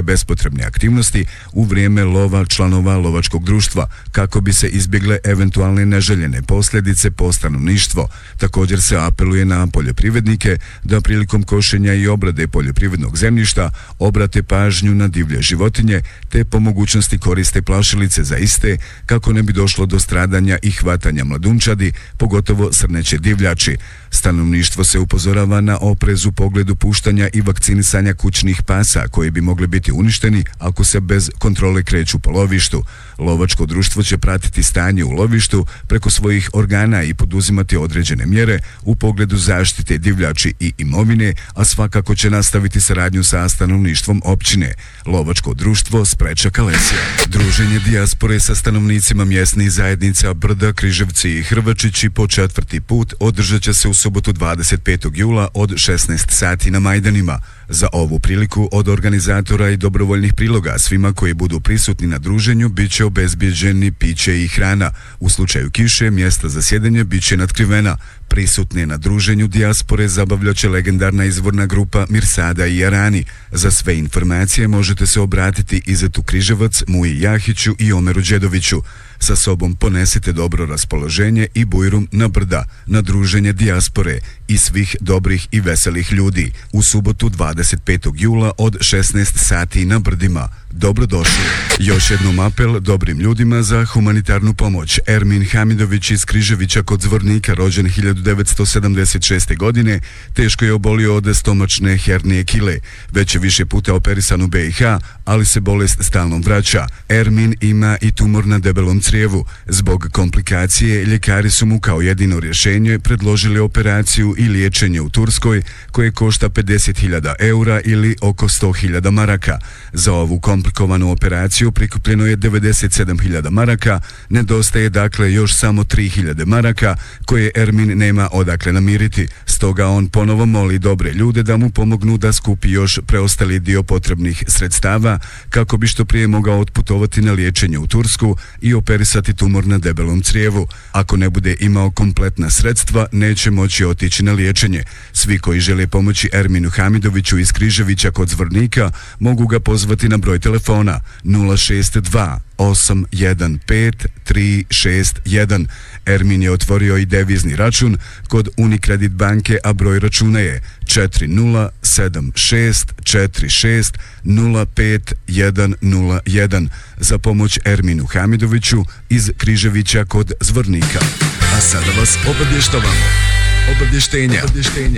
bespotrebne aktivnosti u vrijeme lova članova lovačkog društva, kako bi se izbjegle eventualne neželjene posljedice po stanovništvo. Također se apeluje na poljoprivrednike da prilikom košenja i obrade poljoprivrednog zemljišta obrate pažnju na divlje životinje, te po mogućnosti koriste plašilice za iste, kako ne bi došlo do stradanja i hvatanja mladunčadi, pogotovo srneće divljači. Stanovništvo se upozorava na oprez u pogledu puštanja i vakcinisanja kućnih pasa koji bi mogli biti uništeni ako se bez kontrole kreću po lovištu. Lovačko društvo će pratiti stanje u lovištu preko svojih organa i poduzimati određene mjere u pogledu zaštite divljači i imovine, a svakako će nastaviti saradnju sa stanovništvom općine. Lovačko društvo Spreča Kalesija. Druženje dijaspore sa stanovnicima mjesnih zajednica Brda, Križevci i Hrvačići po 4. put održat će se u subotu 25. jula od 16 sati na Majdanima. Za ovu priliku od organizatora i dobrovoljnih priloga svima koji budu prisutni na druženju bit će obezbijeđeni piće i hrana. U slučaju kiše mjesta za sjedenje bit će natkrivena. Prisutne na druženju dijaspore zabavljaće legendarna izvorna grupa Mirsada i Jarani. Za sve informacije možete se obratiti Izetu Križevac, Muji Jahiću i Omeru Đedoviću. Sa sobom ponesite dobro raspoloženje i bujrum na brda, na druženje dijaspore i svih dobrih i veselih ljudi. U subotu 25. jula od 16 sati na brdima. Dobrodošli. Još jednom apel dobrim ljudima za humanitarnu pomoć. Ermin Hamidović iz Križevića kod Zvornika, rođen 1976. godine, teško je obolio od stomačne hernije kile. Već je više puta operisan u BiH, ali se bolest stalno vraća. Ermin ima i tumor na debelom crijevu. Zbog komplikacije, ljekari su mu kao jedino rješenje predložili operaciju i liječenje u Turskoj, koje košta 50.000 eura ili oko 100.000 maraka. Za ovu komplikovanu operaciju prikupljeno je 97.000 maraka, nedostaje dakle još samo 3.000 maraka koje Ermin nema odakle namiriti. Stoga on ponovo moli dobre ljude da mu pomognu da skupi još preostali dio potrebnih sredstava kako bi što prije mogao otputovati na liječenje u Tursku i operisati tumor na debelom crijevu. Ako ne bude imao kompletna sredstva, neće moći otići na liječenje. Svi koji žele pomoći Erminu Hamidoviću iz Križevića kod Zvornika mogu ga pozvati na broj telefona 062 815 361. Ermin je otvorio i devizni račun kod Unicredit banke, a broj računa je 4076460501. Za pomoć Erminu Hamidoviću iz Križevića kod Zvornika. A sada vas obavještavamo. Obavještenja.